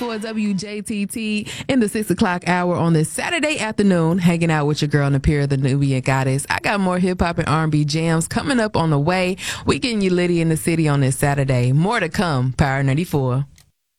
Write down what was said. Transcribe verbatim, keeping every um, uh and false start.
For W J T T in the six o'clock hour on this Saturday afternoon, hanging out with your girl Napira, the Nubian Goddess. I got more hip hop and R and B jams coming up on the way. We getting you litty in the city on this Saturday. More to come. Power ninety-four.